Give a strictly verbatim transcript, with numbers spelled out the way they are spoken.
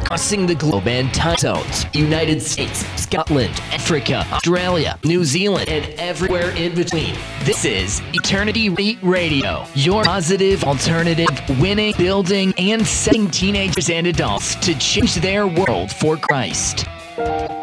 crossing the globe and time zones. United States, Scotland, Africa, Australia, New Zealand, and everywhere in between. This is Eternity Rate Radio, your positive alternative, winning, building, and setting teenagers and adults to change their world for Christ.